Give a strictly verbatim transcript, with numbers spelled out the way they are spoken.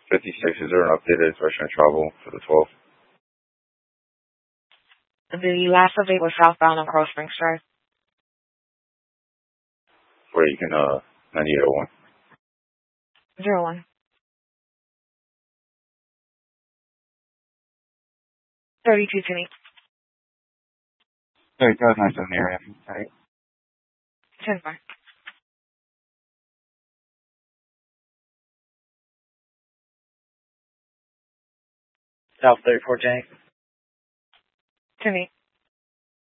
fifty-six, is there an updated expression of travel for the twelfth? The last update was southbound on Coral Springs Drive. Where you can, uh, ninety-eight oh one. Zero one. thirty-two to me. Sorry, that was nice in the area. Alright. ten four. South thirty-four, Jenny. To me.